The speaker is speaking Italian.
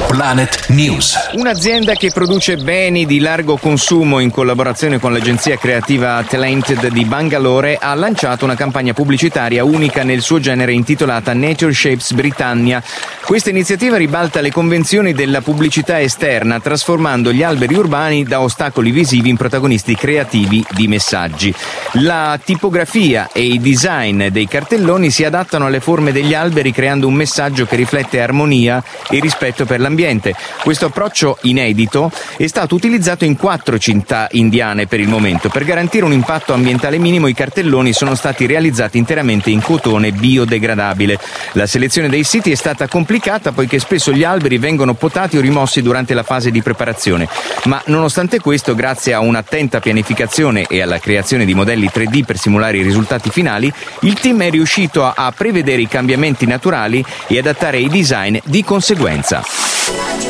Planet News. Un'azienda che produce beni di largo consumo in collaborazione con l'agenzia creativa Talented di Bangalore ha lanciato una campagna pubblicitaria unica nel suo genere intitolata Nature Shapes Britannia. Questa iniziativa ribalta le convenzioni della pubblicità esterna, trasformando gli alberi urbani da ostacoli visivi in protagonisti creativi di messaggi. La tipografia e i design dei cartelloni si adattano alle forme degli alberi, creando un messaggio che riflette armonia e rispetto per l'ambiente. Questo approccio inedito è stato utilizzato in 4 città indiane per il momento. Per garantire un impatto ambientale minimo, i cartelloni sono stati realizzati interamente in cotone biodegradabile. La selezione dei siti è stata complicata poiché spesso gli alberi vengono potati o rimossi durante la fase di preparazione. Ma nonostante questo, grazie a un'attenta pianificazione e alla creazione di modelli 3D per simulare i risultati finali, il team è riuscito a prevedere i cambiamenti naturali e adattare i design di conseguenza.